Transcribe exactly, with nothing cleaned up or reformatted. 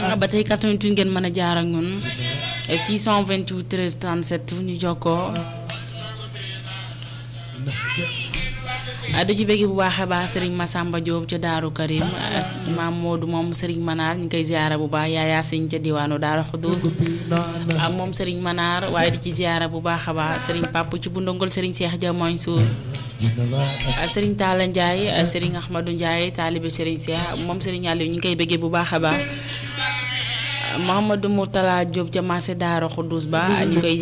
ba tey quatre-vingt-huit ngeen mën a jaar ak ñun six cent vingt-huit treize trente-sept ñu jokkoo du ci bëgg bu baax a baax Serigne Massamba Diop ca Daaru Karim Maam Modou moom Serigne Manar ñu koy ziara bu baax Yaaya Sëñ ca diwaanu Daaru Xudus ak moom Serigne Manar waaye di ci ziara bu baax a baax Serigne Pape ci bu ndongol Serigne Cheikh Dia Mansour Serigne Talla Ndiaye Serigne Ahmadou Ndiaye taalibe Serigne Cheikh moom Serigne Aliou ñu ngi koy bëggee bu baax a baax Mouhamadou Mourtala Diop ca marché Daaru Xudus ba ñu koy